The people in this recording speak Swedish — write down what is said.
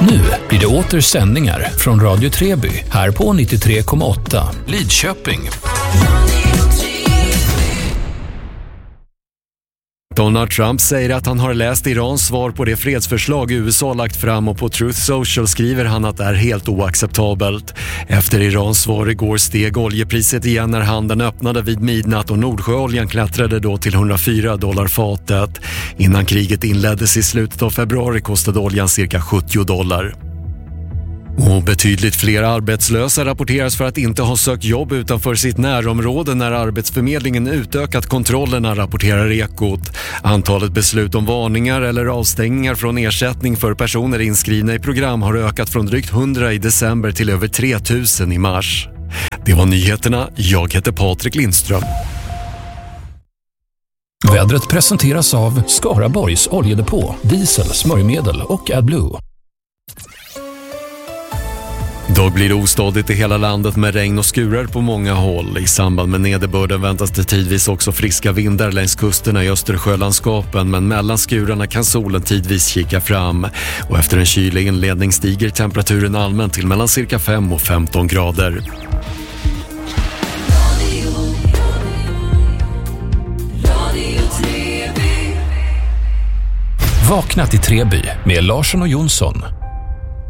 Nu blir det åter sändningar från Radio Treby här på 93,8 Lidköping. Donald Trump säger att han har läst Irans svar på det fredsförslag USA lagt fram, och på Truth Social skriver han att det är helt oacceptabelt. Efter Irans svar igår steg oljepriset igen när handeln öppnade vid midnatt och Nordsjöoljan klättrade då till $104 fatet. Innan kriget inleddes i slutet av februari kostade oljan cirka $70. Och betydligt fler arbetslösa rapporteras för att inte ha sökt jobb utanför sitt närområde när Arbetsförmedlingen utökat kontrollerna, rapporterar Ekot. Antalet beslut om varningar eller avstängningar från ersättning för personer inskrivna i program har ökat från drygt 100 i december till över 3000 i mars. Det var nyheterna. Jag heter Patrik Lindström. Vädret presenteras av Skaraborgs oljedepå, diesel, smörjmedel och AdBlue. Idag blir det ostadigt i hela landet med regn och skurar på många håll. I samband med nederbörden väntas det tidvis också friska vindar längs kusterna i Östersjölandskapen, men mellan skurarna kan solen tidvis kika fram. Och efter en kylig inledning stiger temperaturen allmänt till mellan cirka 5 och 15 grader. Vakna till Treby med Larsson och Jonsson.